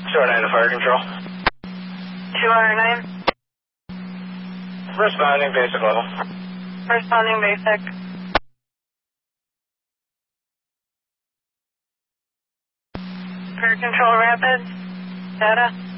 209 to fire control. 209. Responding basic level. Responding basic. Fire control rapid. Data.